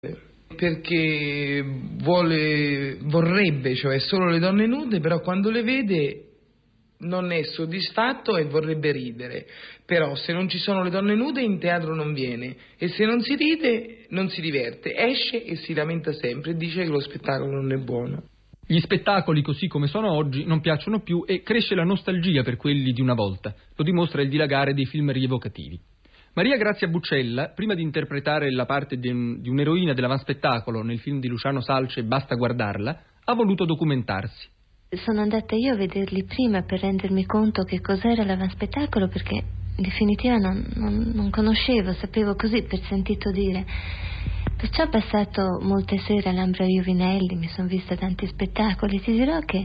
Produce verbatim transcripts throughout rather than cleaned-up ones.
Perché vuole, vorrebbe, cioè solo le donne nude, però quando le vede non è soddisfatto e vorrebbe ridere. Però se non ci sono le donne nude in teatro non viene, e se non si ride non si diverte, esce e si lamenta sempre e dice che lo spettacolo non è buono. Gli spettacoli così come sono oggi non piacciono più e cresce la nostalgia per quelli di una volta, lo dimostra il dilagare dei film rievocativi. Maria Grazia Buccella, prima di interpretare la parte di, un, di un'eroina dell'avanspettacolo nel film di Luciano Salce Basta guardarla, ha voluto documentarsi. Sono andata io a vederli prima per rendermi conto che cos'era l'avanspettacolo, perché in definitiva non, non, non conoscevo, sapevo così per sentito dire. Perciò ho passato molte sere all'Ambra Iovinelli, mi sono vista tanti spettacoli, ti dirò che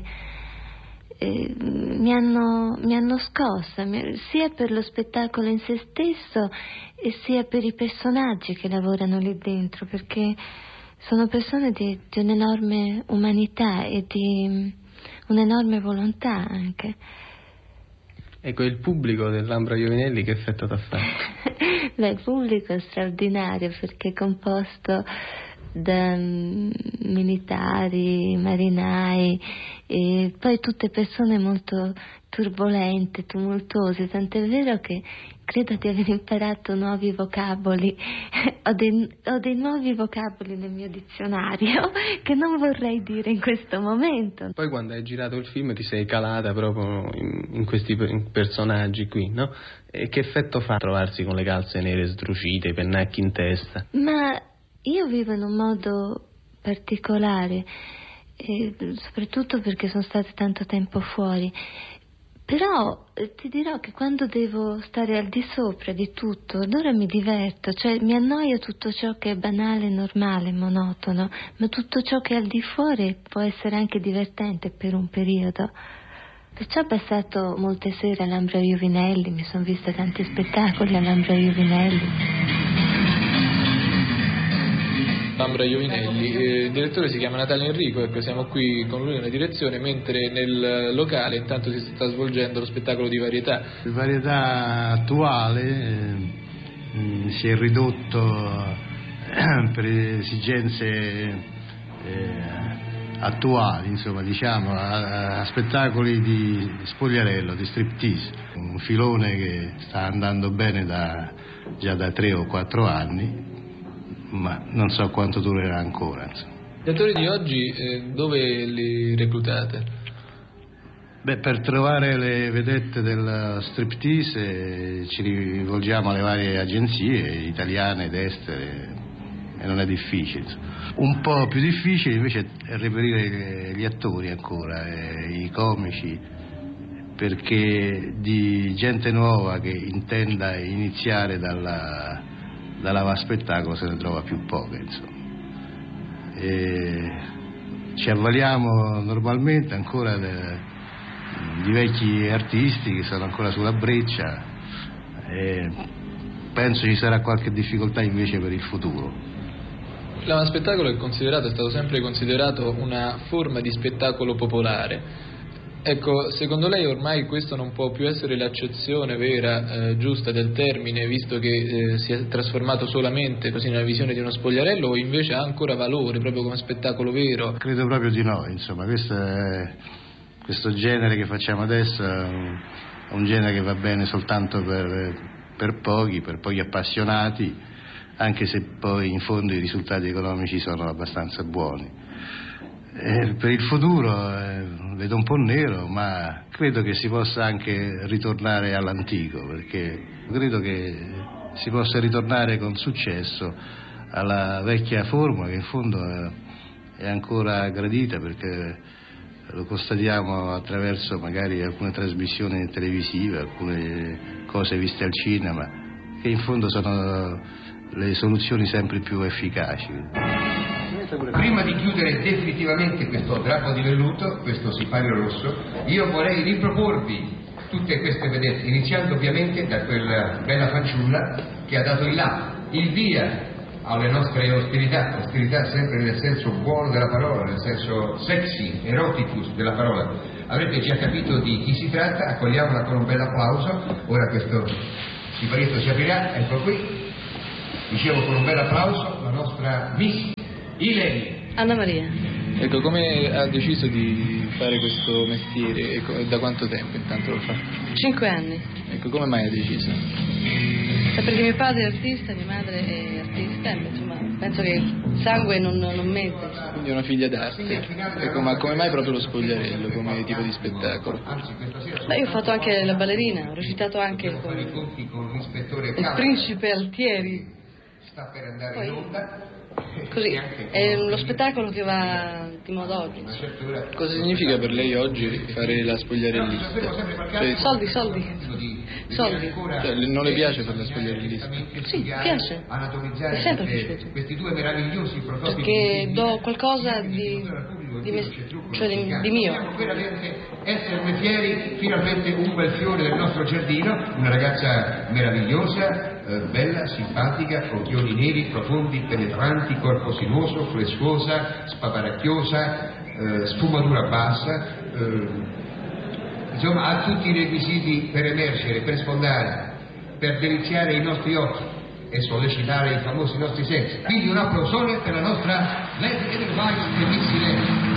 eh, mi hanno, mi hanno scossa, sia per lo spettacolo in se stesso e sia per i personaggi che lavorano lì dentro, perché sono persone di, di un'enorme umanità e di un'enorme volontà anche. Ecco, il pubblico dell'Ambra Iovinelli che effetto t'ha fatto? Beh, il pubblico è straordinario perché è composto da um, militari, marinai e poi tutte persone molto turbolente, tumultuose, tant'è vero che credo di aver imparato nuovi vocaboli, ho, dei, ho dei nuovi vocaboli nel mio dizionario che non vorrei dire in questo momento. Poi quando hai girato il film ti sei calata proprio in, in questi in personaggi qui, no? E che effetto fa trovarsi con le calze nere sdrucite, i pennacchi in testa? Ma io vivo in un modo particolare, eh, soprattutto perché sono stata tanto tempo fuori. Però eh, ti dirò che quando devo stare al di sopra di tutto, allora mi diverto, cioè mi annoia tutto ciò che è banale, normale, monotono, ma tutto ciò che è al di fuori può essere anche divertente per un periodo. Perciò ho passato molte sere all'Ambra Iovinelli, mi sono vista tanti spettacoli all'Ambra Iovinelli. Ambra Iovinelli, eh, il direttore si chiama Natale Enrico, ecco, siamo qui con lui nella direzione, mentre nel locale intanto si sta svolgendo lo spettacolo di varietà. Il varietà attuale eh, si è ridotto eh, per esigenze eh, attuali, insomma, diciamo, a, a spettacoli di spogliarello, di striptease, un filone che sta andando bene da, già da tre o quattro anni, ma non so quanto durerà ancora, insomma. Gli attori di oggi eh, dove li reclutate? Beh, per trovare le vedette del striptease eh, ci rivolgiamo alle varie agenzie italiane ed estere e non è difficile, insomma. Un po' più difficile invece è reperire gli attori ancora, eh, i comici, perché di gente nuova che intenda iniziare dalla dall'avaspettacolo se ne trova più poche, insomma. E ci avvaliamo normalmente ancora de, di vecchi artisti che sono ancora sulla breccia e penso ci sarà qualche difficoltà invece per il futuro. L'avaspettacolo è considerato, è stato sempre considerato una forma di spettacolo popolare. Ecco, secondo lei ormai questo non può più essere l'accezione vera, eh, giusta del termine, visto che eh, si è trasformato solamente così nella visione di uno spogliarello, o invece ha ancora valore proprio come spettacolo vero? Credo proprio di no, insomma, questo, è, questo genere che facciamo adesso è un, è un genere che va bene soltanto per, per pochi, per pochi appassionati, anche se poi in fondo i risultati economici sono abbastanza buoni. Eh, per il futuro eh, vedo un po' nero, ma credo che si possa anche ritornare all'antico, perché credo che si possa ritornare con successo alla vecchia formula che in fondo è ancora gradita, perché lo constatiamo attraverso magari alcune trasmissioni televisive, alcune cose viste al cinema, che in fondo sono le soluzioni sempre più efficaci. Prima di chiudere definitivamente questo drappo di velluto, questo sipario rosso, io vorrei riproporvi tutte queste vedette, iniziando ovviamente da quella bella fanciulla che ha dato il là, il via alle nostre ostilità, ostilità sempre nel senso buono della parola, nel senso sexy, eroticus della parola. Avrete già capito di chi si tratta, accogliamola con un bel applauso. Ora questo siparietto si aprirà, ecco qui, dicevo con un bel applauso. la nostra Miss Ilenia. Anna Maria. Ecco, come ha deciso di fare questo mestiere e co- da quanto tempo intanto lo fa? Cinque anni. Ecco, come mai ha deciso? È perché mio padre è artista, mia madre è artista, e insomma penso che il sangue non, non mente. Quindi è una figlia d'arte. Ecco, ma come mai proprio lo spogliarello come tipo di spettacolo? Beh, io ho fatto anche la ballerina, ho recitato anche con il principe Altieri. Sta per andare in onda. Così, è lo spettacolo che va di moda oggi. Cosa significa per lei oggi fare la spogliarellista? Cioè, Soldi, soldi, soldi. Cioè, non le piace fare la spogliarellista? Sì, piace, è sempre piaciuto. Questi due meravigliosi prototipi Perché do qualcosa di, di, me, cioè di, di mio. Possiamo veramente esserne fieri, finalmente un bel fiore del nostro giardino, una ragazza meravigliosa, eh, bella, simpatica, occhioni neri, profondi, penetranti, corpo sinuoso, frescosa, spaparacchiosa, eh, sfumatura bassa, eh, insomma ha tutti i requisiti per emergere, per sfondare, per deliziare i nostri occhi e sollecitare i famosi nostri sensi. Quindi un applausone per la nostra Lady Edelweiss e Missy Lady.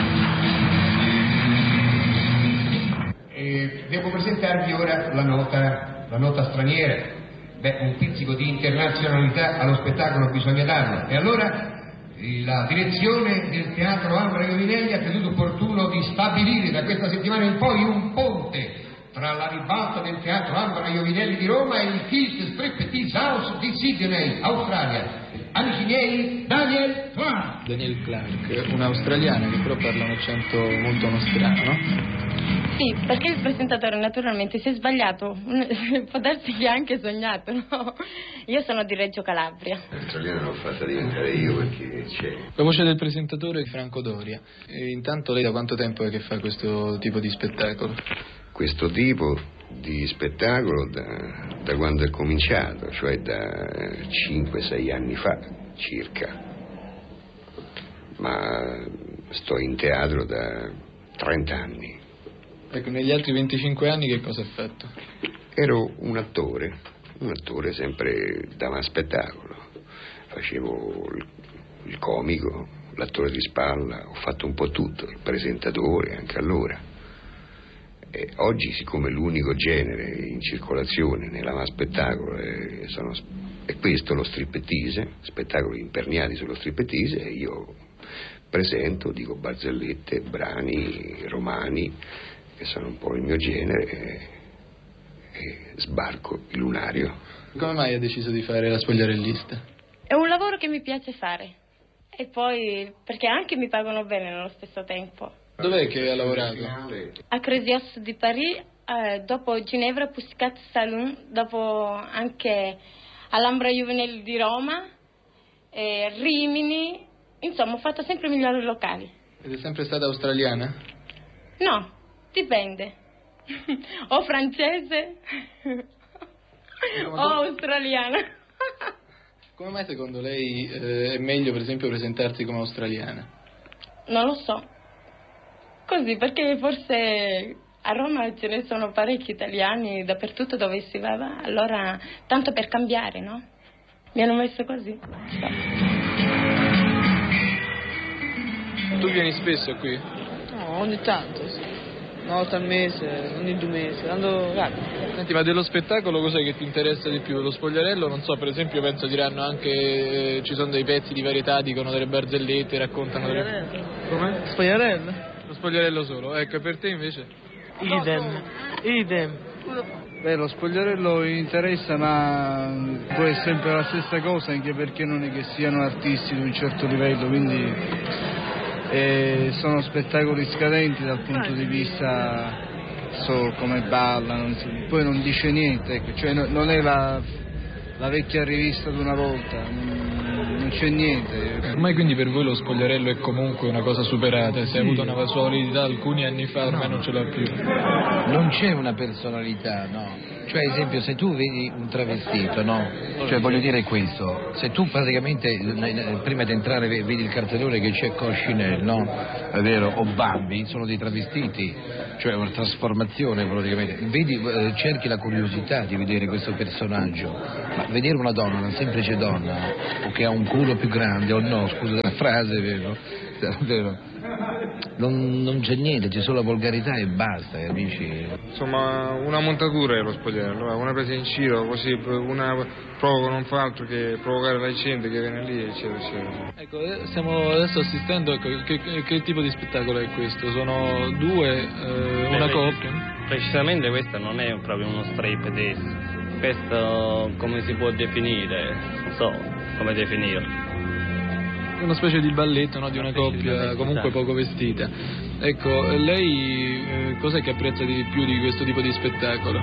E devo presentarvi ora la nota, la nota straniera. Beh, un pizzico di internazionalità allo spettacolo bisogna darlo. E allora la direzione del Teatro Ambra Iovinelli ha creduto opportuno di stabilire da questa settimana in poi un ponte tra la ribalta del Teatro Ambra Iovinelli di Roma e il Kiss Striptease House di Sydney, Australia. Amici miei, Daniel Clark. Daniel Clark, un'australiana che però parla un accento molto nostrano, no? Sì, perché il presentatore naturalmente si è sbagliato, può darsi che ha anche sognato, no? Io sono di Reggio Calabria. L'australiana l'ho fatta diventare io perché c'è. La voce del presentatore è Franco Doria. E intanto lei da quanto tempo è che fa questo tipo di spettacolo? Questo tipo di spettacolo da, da quando è cominciato, cioè da cinque sei anni fa circa. Ma sto in teatro da trenta anni. Ecco, negli altri venticinque anni che cosa ha fatto? Ero un attore, un attore sempre dava spettacolo. Facevo il, il comico, l'attore di spalla, ho fatto un po' tutto, il presentatore anche allora. E oggi, siccome l'unico genere in circolazione nell'ama spettacolo è, sono, è questo, lo striptease, spettacoli imperniati sullo striptease, e io presento, dico barzellette, brani romani, che sono un po' il mio genere, e, e sbarco il lunario. Come mai ha deciso di fare la spogliarellista? È un lavoro che mi piace fare e poi perché anche mi pagano bene nello stesso tempo. Dov'è che ha lavorato? A Cresios di Paris, eh, dopo Ginevra Pussycat Saloon, dopo anche all'Ambra Iovinelli di Roma, eh, Rimini, insomma ho fatto sempre migliori locali. Ed è sempre stata australiana? No, dipende. O francese o australiana. Come mai secondo lei eh, è meglio per esempio presentarsi come australiana? Non lo so. Così, perché forse a Roma ce ne sono parecchi italiani dappertutto dove si va, allora tanto per cambiare, no? Mi hanno messo così. Tu vieni spesso qui? No, ogni tanto, sì. Una volta al mese, ogni due mesi, quando guarda. Senti, ma dello spettacolo cos'è che ti interessa di più? Lo spogliarello, non so, per esempio penso diranno anche eh, ci sono dei pezzi di varietà, dicono delle barzellette, raccontano delle... Come? Spogliarello? Lo spogliarello solo, ecco, e per te invece? Idem, idem. Beh, lo spogliarello interessa, ma può essere sempre la stessa cosa, anche perché non è che siano artisti di un certo livello, quindi eh, sono spettacoli scadenti dal punto di vista, so come ballano, poi non dice niente, ecco, cioè no, non è la, la vecchia rivista di una volta, non c'è niente. Ormai quindi per voi lo spogliarello è comunque una cosa superata, se ha avuto una sua validità alcuni anni fa ormai non ce l'ha più. Non c'è una personalità, no. Cioè, ad esempio, se tu vedi un travestito, no? Cioè, voglio dire questo, se tu praticamente prima di entrare vedi il cartellone che c'è Coscinelle, no? È vero, o Bambi, sono dei travestiti, cioè una trasformazione praticamente. Vedi, cerchi la curiosità di vedere questo personaggio, ma vedere una donna, una semplice donna, o che ha un culo più grande o no, scusa la frase, vero? Vero? Non, non c'è niente, c'è solo la volgarità e basta, capisci? Insomma, una montatura è lo spogliarello, una presa in giro, così una provoca non fa altro che provocare la gente che viene lì, eccetera, eccetera. Ecco, stiamo adesso assistendo, ecco, che, che, che tipo di spettacolo è questo? Sono due, eh, una Beh, coppia? Precisamente questo non è proprio uno striptease, questo come si può definire? Non so come definirlo. Una specie di balletto, no? Di una coppia comunque poco vestita. Ecco, lei eh, cos'è che apprezza di più di questo tipo di spettacolo?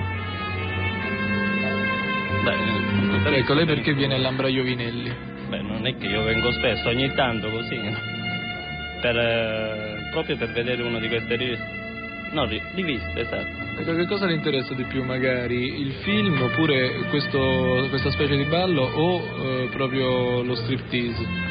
Beh, ecco, lei perché viene all'Ambra Iovinelli? Beh, non è che io vengo spesso, ogni tanto così, per, eh, proprio per vedere una di queste riviste. No, riviste, esatto. Ecco, che cosa le interessa di più magari? Il film oppure questo, questa specie di ballo o eh, proprio lo striptease?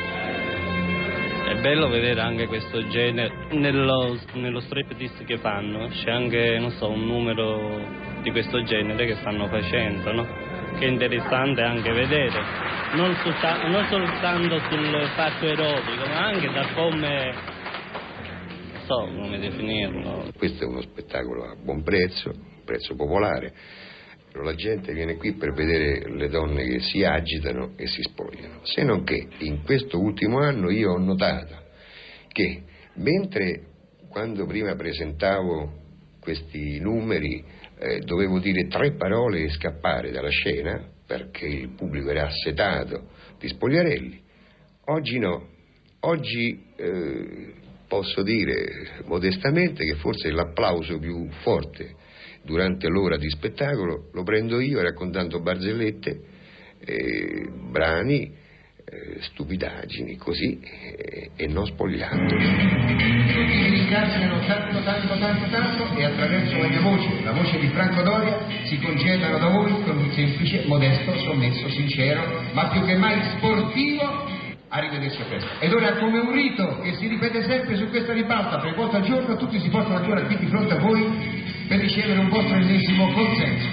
È bello vedere anche questo genere, nello, nello striptease che fanno, c'è anche, non so, un numero di questo genere che stanno facendo, no? Che è interessante anche vedere, non, solta, non soltanto sul fatto erotico, ma anche da come, non so come definirlo. Questo è uno spettacolo a buon prezzo, un prezzo popolare. La gente viene qui per vedere le donne che si agitano e si spogliano, se non che in questo ultimo anno io ho notato che mentre quando prima presentavo questi numeri eh, dovevo dire tre parole e scappare dalla scena perché il pubblico era assetato di spogliarelli, oggi no, oggi eh, posso dire modestamente che forse l'applauso più forte durante l'ora di spettacolo lo prendo io raccontando barzellette, eh, brani, eh, stupidaggini, così, eh, e non spogliando. Tutti si ringraziano tanto, tanto, tanto, tanto e attraverso la mia voce, la voce di Franco Doria, si congedano da voi con un semplice, modesto, sommesso, sincero, ma più che mai sportivo. Arrivederci a presto. Ed ora, come un rito che si ripete sempre su questa ribalta, tre volte al giorno, tutti si portano ancora qui di fronte a voi per ricevere un vostro ennesimo consenso.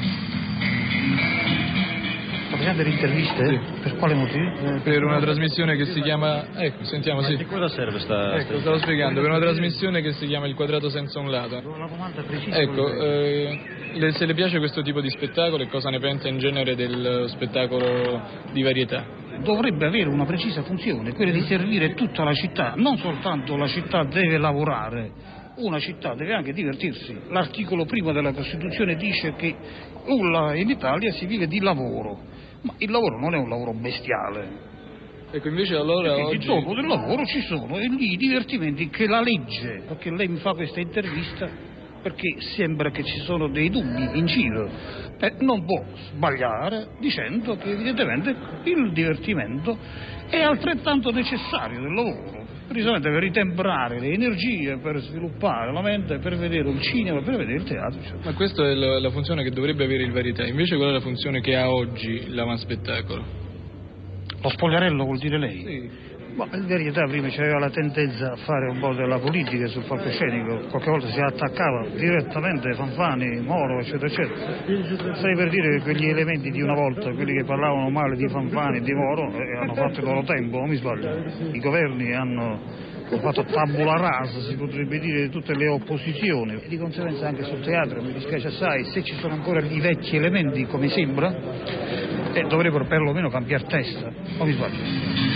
Sta facendo delle interviste? Sì. Per quale motivo? Per una trasmissione che si chiama... Ecco, sentiamo, sì. Di cosa serve sta... Ecco, stavo spiegando, per una trasmissione che si chiama Il quadrato senza un lato. Una domanda precisa. Ecco, eh, le, se le piace questo tipo di spettacolo e cosa ne pensa in genere del spettacolo di varietà? Dovrebbe avere una precisa funzione, quella di servire tutta la città, non soltanto la città deve lavorare, una città deve anche divertirsi. L'articolo primo della Costituzione dice che in Italia si vive di lavoro, ma il lavoro non è un lavoro bestiale. Ecco, invece allora Perché oggi... dopo del lavoro ci sono e lì i divertimenti che la legge, perché lei mi fa questa intervista perché sembra che ci sono dei dubbi in giro, eh, non può sbagliare dicendo che evidentemente il divertimento è altrettanto necessario del lavoro, precisamente per ritemprare le energie, per sviluppare la mente, per vedere il cinema, per vedere il teatro. Eccetera. Ma questa è la, la funzione che dovrebbe avere il Varietà, invece qual è la funzione che ha oggi l'avanspettacolo? Lo spogliarello vuol dire lei? Sì. Ma in verità prima c'aveva la tendenza a fare un po' della politica sul palcoscenico, qualche volta si attaccava direttamente Fanfani, Moro, eccetera, eccetera. Stai per dire che quegli elementi di una volta, quelli che parlavano male di Fanfani e di Moro, eh, hanno fatto il loro tempo, non mi sbaglio. I governi hanno fatto tabula rasa, si potrebbe dire, di tutte le opposizioni. E di conseguenza anche sul teatro, mi dispiace assai, se ci sono ancora i vecchi elementi, come sembra, eh, dovrebbero perlomeno cambiare testa, non mi sbaglio.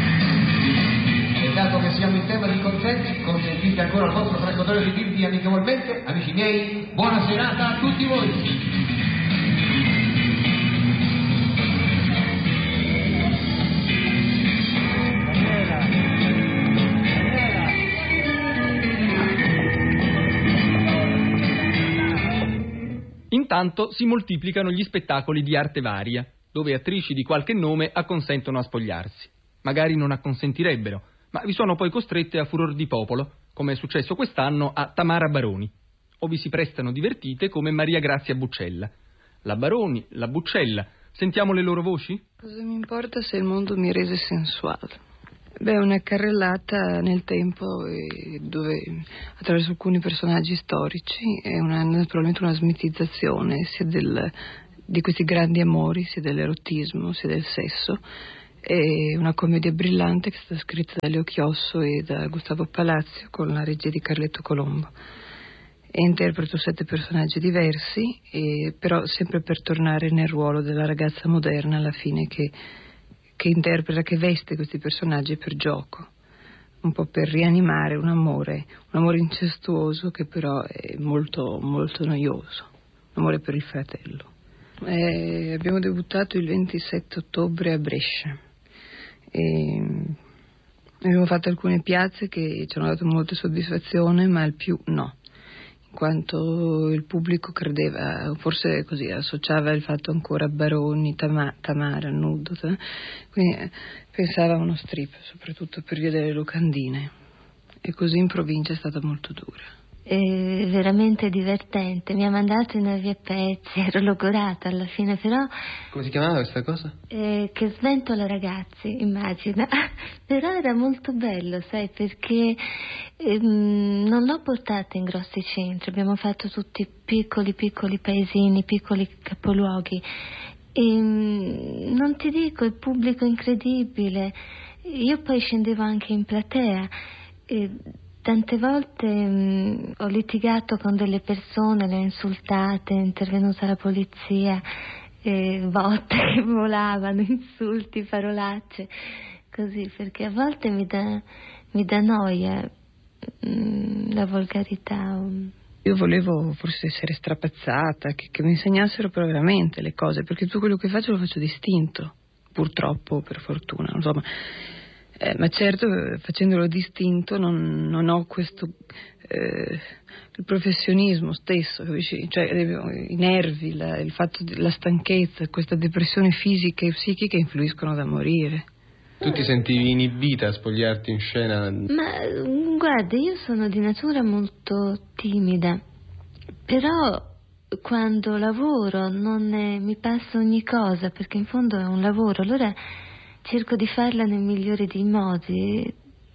Dato che siamo in tema di consensi, consentite ancora al vostro Franco Doria di dirvi amichevolmente, amici miei, buona serata a tutti voi. Intanto si moltiplicano gli spettacoli di arte varia, dove attrici di qualche nome acconsentono a spogliarsi. Magari non acconsentirebbero, ma vi sono poi costrette a furor di popolo, come è successo quest'anno a Tamara Baroni, o vi si prestano divertite come Maria Grazia Buccella. la Baroni, la Buccella. Sentiamo le loro voci? Cosa mi importa se il mondo mi rese sensuale? Beh, una carrellata nel tempo eh, dove attraverso alcuni personaggi storici è una, naturalmente una smitizzazione sia del, di questi grandi amori, sia dell'erotismo, sia del sesso. È una commedia brillante che è stata scritta da Leo Chiosso e da Gustavo Palazzo con la regia di Carletto Colombo. E interpreto sette personaggi diversi, e, però sempre per tornare nel ruolo della ragazza moderna alla fine che che interpreta, che veste questi personaggi per gioco, un po' per rianimare un amore, un amore incestuoso che però è molto, molto noioso, un amore per il fratello. E abbiamo debuttato il ventisette ottobre a Brescia e abbiamo fatto alcune piazze che ci hanno dato molta soddisfazione, ma al più no, in quanto il pubblico credeva, forse così associava il fatto ancora a Baroni, Tama, Tamara, nudo, quindi pensava a uno strip, soprattutto per via delle locandine, e così in provincia è stata molto dura. È veramente divertente, mi ha mandato in via pezzi, ero logorata alla fine, però... Come si chiamava questa cosa? Eh, che sventola ragazzi, immagina, però era molto bello, sai, perché ehm, non l'ho portata in grossi centri, abbiamo fatto tutti piccoli piccoli paesini, piccoli capoluoghi, e ehm, non ti dico, il pubblico incredibile, io poi scendevo anche in platea, e tante volte mh, ho litigato con delle persone, le ho insultate, è intervenuta la polizia, eh, botte che volavano, insulti, parolacce, così, perché a volte mi dà, mi dà noia mh, la volgarità. Io volevo forse essere strapazzata, che, che mi insegnassero però veramente le cose, perché tutto quello che faccio lo faccio distinto, purtroppo, per fortuna, insomma. Eh, ma certo, facendolo distinto non, non ho questo eh, il professionismo stesso, capisci? Cioè i nervi, la, il fatto della stanchezza, questa depressione fisica e psichica influiscono da morire. Tu ti sentivi inibita a spogliarti in scena? Ma guarda, io sono di natura molto timida, però quando lavoro non è, mi passa ogni cosa, perché in fondo è un lavoro, allora cerco di farla nel migliore dei modi.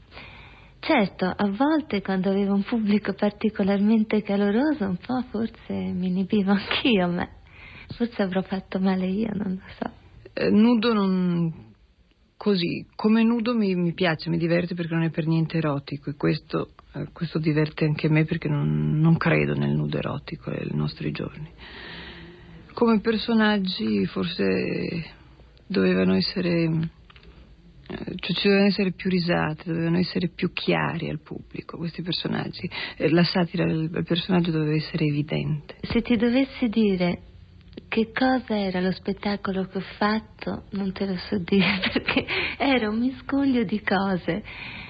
Certo, a volte quando avevo un pubblico particolarmente caloroso un po' forse mi inibivo anch'io, ma forse avrò fatto male io, non lo so. Eh, nudo non... così, come nudo mi, mi piace, mi diverte perché non è per niente erotico, e questo, eh, questo diverte anche me perché non, non credo nel nudo erotico nei nostri giorni. Come personaggi forse dovevano essere... cioè ci dovevano essere più risate, dovevano essere più chiari al pubblico questi personaggi, la satira del personaggio doveva essere evidente. Se ti dovessi dire che cosa era lo spettacolo che ho fatto, non te lo so dire, perché era un miscuglio di cose.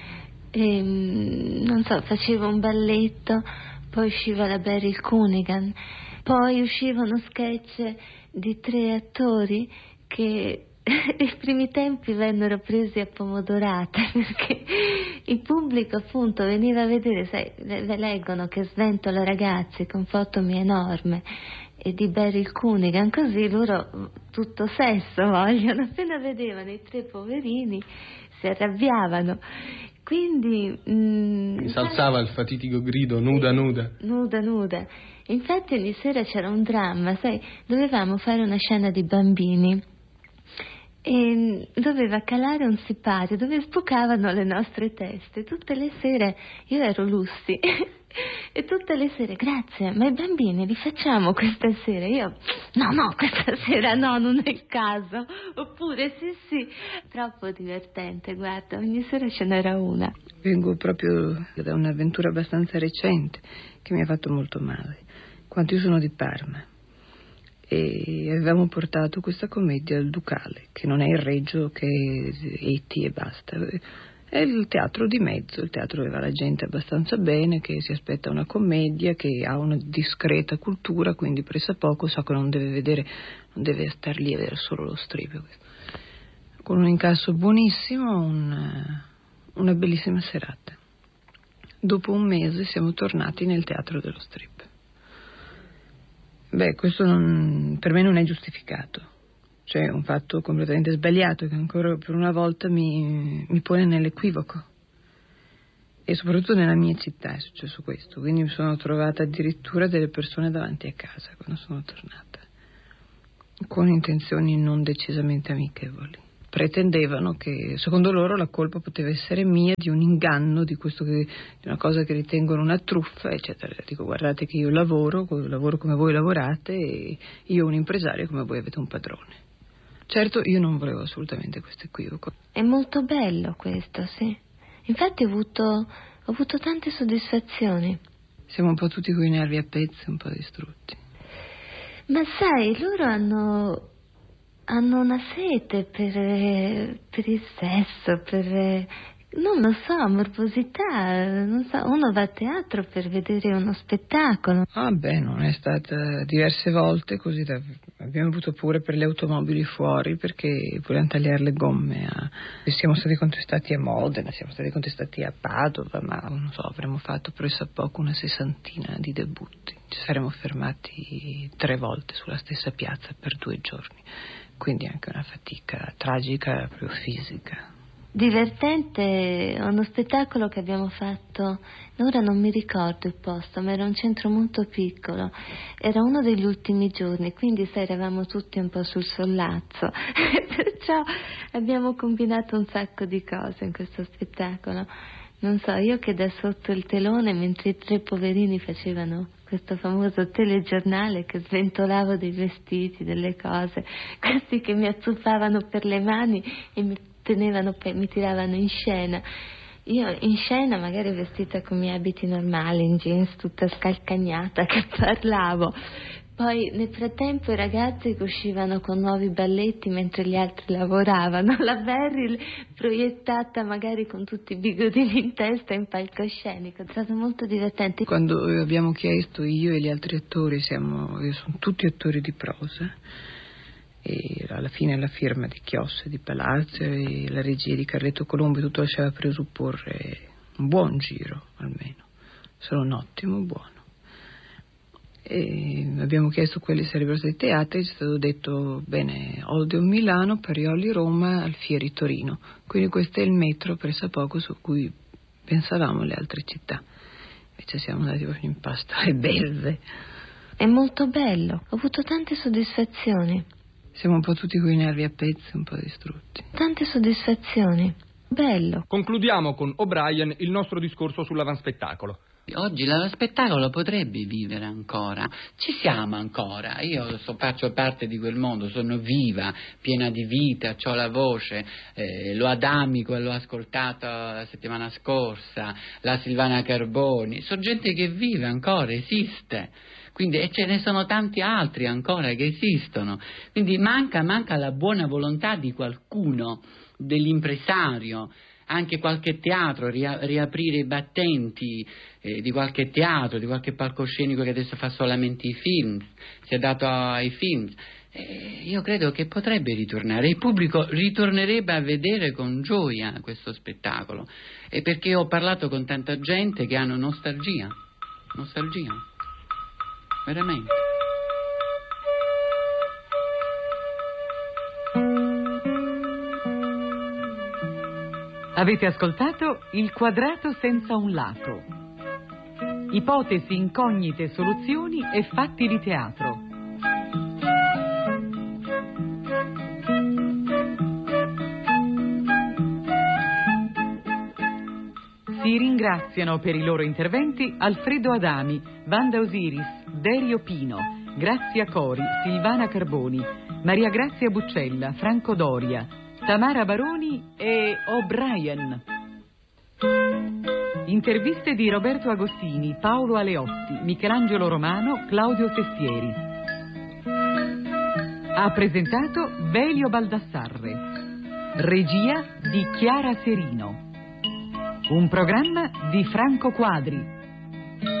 E, non so, facevo un balletto, poi usciva la Beryl Cunningham, poi usciva uno sketch di tre attori che i primi tempi vennero presi a pomodorate, perché il pubblico appunto veniva a vedere, sai, le leggono che sventola ragazzi con fotomi enorme e di Beryl Cunningham, così loro tutto sesso vogliono, appena vedevano i tre poverini si arrabbiavano, quindi mh, mi salzava il fatitico grido nuda nuda nuda nuda. Infatti ogni sera c'era un dramma, sai, dovevamo fare una scena di bambini e doveva calare un sipario dove sbucavano le nostre teste. Tutte le sere io ero Lucy e tutte le sere grazie, ma i bambini li facciamo questa sera? Io no no, questa sera no, non è il caso. Oppure sì sì, troppo divertente, guarda, ogni sera ce n'era una. Vengo proprio da un'avventura abbastanza recente che mi ha fatto molto male, quanto io sono di Parma e avevamo portato questa commedia al Ducale, che non è il Reggio, che è E T e basta, è il teatro di mezzo, il teatro dove va la gente abbastanza bene, che si aspetta una commedia, che ha una discreta cultura, quindi pressappoco sa che non deve vedere, non deve star lì a vedere solo lo strip. Con un incasso buonissimo, un, una bellissima serata. Dopo un mese siamo tornati nel teatro dello strip. Beh, questo non, per me non è giustificato. Cioè è un fatto completamente sbagliato che ancora per una volta mi, mi pone nell'equivoco. E soprattutto nella mia città è successo questo, quindi mi sono trovata addirittura delle persone davanti a casa quando sono tornata, con intenzioni non decisamente amichevoli. Pretendevano che, secondo loro, la colpa poteva essere mia di un inganno, di, questo che, di una cosa che ritengono una truffa, eccetera. Dico, guardate che io lavoro, lavoro come voi lavorate, e io un impresario come voi avete un padrone. Certo, io non volevo assolutamente questo equivoco. È molto bello questo, sì. Infatti ho avuto, ho avuto tante soddisfazioni. Siamo un po' tutti coi nervi a pezzi, un po' distrutti. Ma sai, loro hanno, hanno una sete per, per il sesso, per, non lo so, morbosità, non so, uno va a teatro per vedere uno spettacolo. Ah beh, non è stata diverse volte così, da, abbiamo avuto pure per le automobili fuori perché volevano tagliare le gomme, a, siamo stati contestati a Modena, siamo stati contestati a Padova, ma non so, avremmo fatto presso a poco una sessantina di debutti, ci saremmo fermati tre volte sulla stessa piazza per due giorni, quindi anche una fatica tragica proprio fisica. Divertente, uno spettacolo che abbiamo fatto, ora non mi ricordo il posto, ma era un centro molto piccolo, era uno degli ultimi giorni, quindi sai, eravamo tutti un po' sul sollazzo, perciò abbiamo combinato un sacco di cose in questo spettacolo. Non so, io che da sotto il telone, mentre i tre poverini facevano questo famoso telegiornale, che sventolavo dei vestiti, delle cose, questi che mi azzuffavano per le mani e mi tenevano, mi tiravano in scena. Io in scena magari vestita con i miei abiti normali, in jeans, tutta scalcagnata, che parlavo. Poi nel frattempo i ragazzi che uscivano con nuovi balletti mentre gli altri lavoravano, la Beryl proiettata magari con tutti i bigodini in testa in palcoscenico. È stato molto divertente. Quando abbiamo chiesto, io e gli altri attori, siamo, sono tutti attori di prosa, e alla fine la firma di Chiosse e di Palazzo e la regia di Carletto Colombo, tutto lasciava presupporre un buon giro almeno, solo un ottimo buono. E abbiamo chiesto quali sarebbero stati i teatri, ci è stato detto bene, Odeon Milano, Parioli Roma, Alfieri Torino, quindi questo è il metro pressappoco su cui pensavamo le altre città, invece siamo andati proprio in pasta alle belve. È molto bello, ho avuto tante soddisfazioni. Siamo un po' tutti coi nervi a pezzi, un po' distrutti. Tante soddisfazioni, bello. Concludiamo con O'Brien il nostro discorso sull'avanspettacolo. Oggi l'avanspettacolo potrebbe vivere ancora, ci siamo ancora, io so, faccio parte di quel mondo, sono viva, piena di vita, ho la voce, eh, lo Adamico l'ho ascoltato la settimana scorsa, la Silvana Carboni, sono gente che vive ancora, esiste. Quindi, e ce ne sono tanti altri ancora che esistono, quindi manca, manca la buona volontà di qualcuno, dell'impresario, anche qualche teatro, ria, riaprire i battenti eh, di qualche teatro, di qualche palcoscenico che adesso fa solamente i film, si è dato ai film. Eh, io credo che potrebbe ritornare, il pubblico ritornerebbe a vedere con gioia questo spettacolo, e perché ho parlato con tanta gente che hanno nostalgia, nostalgia. Veramente. Avete ascoltato Il quadrato senza un lato. Ipotesi, incognite, soluzioni e fatti di teatro. Si ringraziano per i loro interventi Alfredo Adami, Wanda Osiris, Derio Pino, Grazia Cori, Silvana Carboni, Maria Grazia Buccella, Franco Doria, Tamara Baroni e O'Brien. Interviste di Roberto Agostini, Paolo Aleotti, Michelangelo Romano, Claudio Tessieri. Ha presentato Velio Baldassarre. Regia di Chiara Serino. Un programma di Franco Quadri.